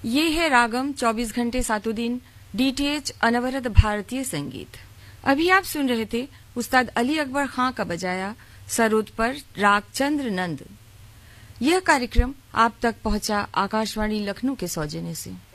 ये है रागम 24 घंटे सातों दिन डीटीएच अनवरत भारतीय संगीत। अभी आप सुन रहे थे उस्ताद अली अकबर खां का बजाया सरोद पर राग चंद्र नंद। यह कार्यक्रम आप तक पहुंचा आकाशवाणी लखनऊ के सौजन्य से।